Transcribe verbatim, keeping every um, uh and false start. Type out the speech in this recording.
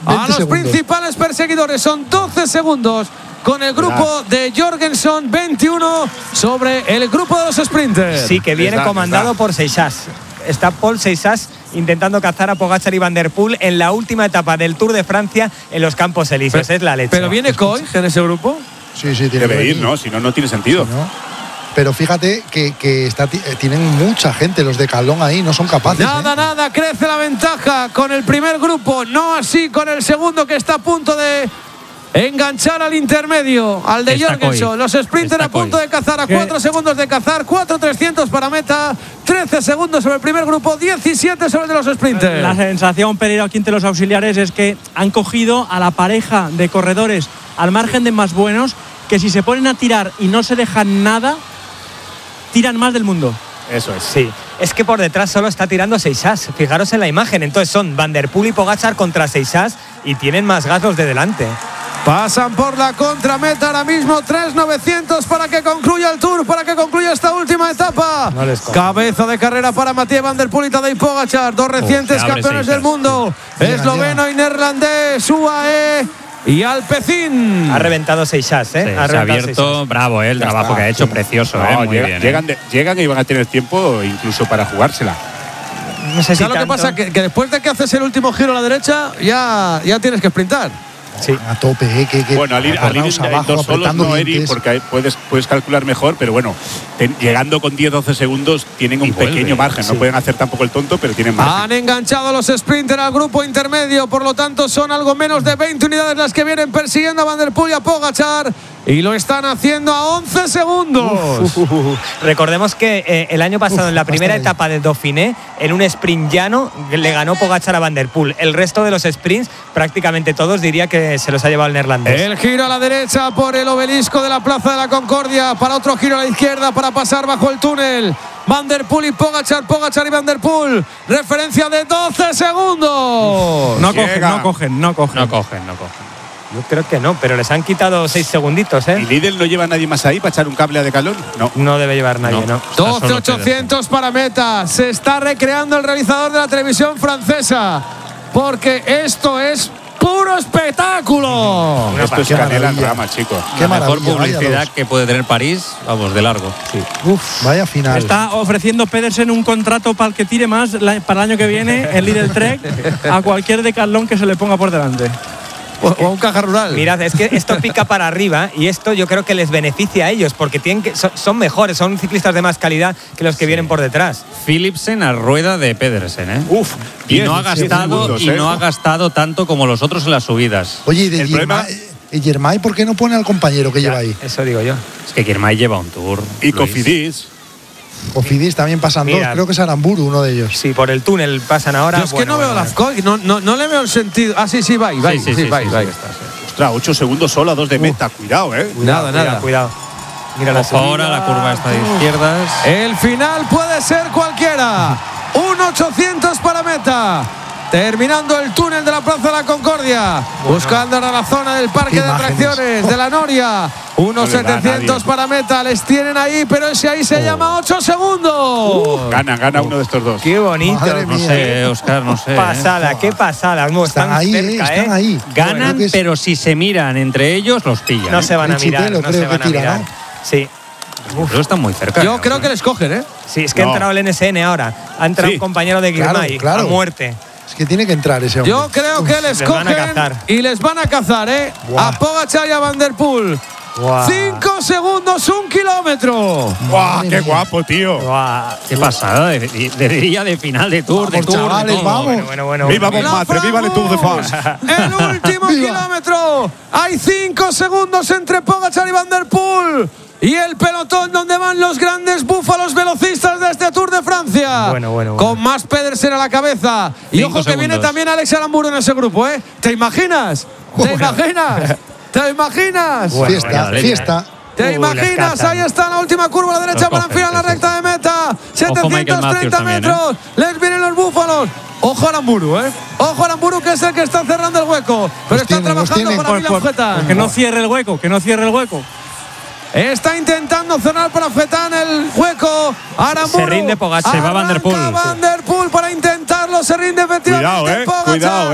a los segundos. principales perseguidores. Son doce segundos con el grupo de Jorgenson, veintiuno sobre el grupo de los sprinters. Sí, que viene da, comandado por Seixas. Está Paul Seixas intentando cazar a Pogačar y Van der Poel en la última etapa del Tour de Francia en los Campos Elíseos. Es la leche. Pero viene Koig en ese grupo. Sí, sí, tiene Debe que ir, venir. ¿no? Si no, no tiene sentido. Si no. Pero fíjate que, que está, tienen mucha gente los de Calón ahí, no son capaces. Nada, ¿eh? nada, crece la ventaja con el primer grupo, no así con el segundo que está a punto de enganchar al intermedio, al de Está Jorgenson. Koig. Los sprinters Está a punto Koig. de cazar a ¿Qué? cuatro segundos de cazar, cuatro trescientos para meta, trece segundos sobre el primer grupo, diecisiete sobre el de los sprinters. La sensación, Pereira, aquí entre los auxiliares, es que han cogido a la pareja de corredores al margen de más buenos, que si se ponen a tirar y no se dejan nada, tiran más del mundo. Eso es. Sí, es que por detrás solo está tirando Seixas. Fijaros en la imagen. Entonces son Van der Poel y Pogačar contra Seixas y tienen más gas los de delante. Pasan por la contrameta ahora mismo, tres novecientos para que concluya el Tour, para que concluya esta última etapa. No les coge. Cabeza de carrera para Mathieu Van der Poel y Tadej Pogačar, dos recientes se abre campeones Seixas. del mundo, Llega, esloveno y neerlandés, U A E y Alpecin. Ha reventado Seixas, ¿eh? Sí, ha se ha reventado abierto, Seixas. bravo, ¿eh? El Ya trabajo está, que ha hecho, sí. precioso, No, ¿eh? Muy llega- bien. llegan, ¿eh? de- llegan y van a tener tiempo incluso para jugársela. No sé si ¿Sabes lo que tanto. pasa? Que, que después de que haces el último giro a la derecha, ya, ya tienes que sprintar. Sí. A tope, ¿eh? Que, que Bueno, al ir, al ir acordaos en abajo, dos solos apretando no, Eri, dientes. porque ahí puedes, puedes calcular mejor, pero bueno, ten- llegando con diez doce segundos tienen un Y vuelve. pequeño margen. No Sí. pueden hacer tampoco el tonto, pero tienen margen. Han enganchado los sprinters al grupo intermedio, por lo tanto son algo menos de veinte unidades las que vienen persiguiendo a Van der Poel y a Pogačar, y lo están haciendo a once segundos. Recordemos que eh, el año pasado, Uf, en la primera basta de ahí. etapa del Dauphiné, en un sprint llano, le ganó Pogačar a Van der Poel. El resto de los sprints, prácticamente todos, diría que se los ha llevado el neerlandés. El giro a la derecha por el obelisco de la Plaza de la Concordia, para otro giro a la izquierda para pasar bajo el túnel. Van der Poel y Pogačar, Pogačar y Van der Poel, referencia de doce segundos. No cogen, Llega. no cogen, no cogen. No cogen, no cogen. Yo creo que no, pero les han quitado seis segunditos, ¿Y ¿eh? Lidl no lleva a nadie más ahí para echar un cable a Decalón? No. No debe llevar nadie, No. ¿no? Está doce solo ochocientos para meta. Se está recreando el realizador de la televisión francesa, porque esto es puro espectáculo. Esto es qué canela en maravilla. rama, chicos. Qué La mejor maravilla, vaya publicidad dos. que puede tener París, vamos, de largo. Uf, vaya final. Está ofreciendo Pedersen un contrato para el que tire más la- para el año que viene, el Lidl Trek, a cualquier decathlon que se le ponga por delante. O, o a un caja rural. Mirad, es que esto pica para arriba y esto yo creo que les beneficia a ellos porque tienen que, son, son mejores, son ciclistas de más calidad que los que vienen por detrás. Philipsen a rueda de Pedersen, ¿eh? Uf, Y diez, no ha diez gastado segundos, y ¿eh? no ha gastado tanto como los otros en las subidas. Oye, ¿y de El problema- Girmay, eh, Girmay, por qué no pone al compañero que lleva ahí? Eso digo yo. Es que Girmay lleva un tour. Y Luis. Cofidis. Cofidis también pasan Mira. dos, creo que es Aramburu uno de ellos. Si por el túnel pasan ahora. Yo es que bueno, no veo bueno, la Koig, no, no, no le veo el sentido. Ah, sí, sí, va, va, Sí, sí, sí, sí, va, sí, va. sí, está, sí. Ostras, ocho segundos solo a dos de meta. Cuidado, ¿eh? Nada, cuidado, nada. Cuidado. Mira la Ojo ahora, la curva está de izquierdas. El final puede ser cualquiera. un ochocientos para meta. Terminando el túnel de la Plaza de la Concordia. Buscando ahora la zona del parque Qué de imágenes. atracciones de la Noria. unos No le da a setecientos nadie. para meta. Les tienen ahí, pero ese ahí se llama ocho segundos. Gana, gana uno de estos dos. Qué bonito. Madre No mía. sé, Oscar, no sé. ¿eh? Pasada, qué pasada. No, Están están ahí, cerca, eh, están ¿eh? ahí. Ganan, Creo que es- pero si se miran entre ellos, los pillan. No ¿eh? se van a El mirar, chitelo no creo se van que a tira, mirar. ¿no? Sí. Pero están muy cerca. Yo ¿eh? creo que les cogen, ¿eh? Sí, es que ha No. entrado el N S N ahora. Ha entrado Sí. un compañero de Claro, Girmay claro. a muerte. Es que tiene que entrar ese hombre. Yo creo que les, les van a cogen cazar. y les van a cazar, ¿eh? Buah. A Pogačar y a Van der Poel. Guau. Cinco segundos, un kilómetro. ¡Guau! Madre ¡Qué mía. guapo, tío! Guau. Qué pasada de, de, de día de final de Tour, de Vamos, Tour, de chavales, todo. vamos. Bueno, bueno, bueno. ¡Viva bueno. Montmartre! ¡Viva el Tour de France! El último Viva. kilómetro. Hay cinco segundos entre Pogačar y Van der Poel. Y el pelotón donde van los grandes búfalos velocistas de este Tour de Francia. Bueno, bueno, bueno. Con más Pedersen a la cabeza. Y Cinco ojo que segundos. viene también Alex Aramburu en ese grupo, ¿eh? ¿Te imaginas? ¿Te imaginas? ¿Te imaginas? Bueno, fiesta, bueno, leña. fiesta. ¿Te Uh, les imaginas? cazan. Ahí está la última curva a la derecha Los para cogen, enfilar la sí, sí, recta de meta. setecientos Michael Matthews treinta también, ¿eh? metros. Les vienen los búfalos. Ojo a Aramburu, ¿eh? Ojo a Aramburu, que es el que está cerrando el hueco. Pero Los está tienen, los trabajando tienen. para Pues, Milan pues, Fetan. pues que no cierre el hueco, que no cierre el hueco. Está intentando cerrar para Fetan el hueco. Aramburu. Se rinde Pogačar. Se va Van der Poel. Arranca Van der Poel para intentarlo. Se rinde efectivamente Cuidado, eh. Pogačar. Cuidado, eh.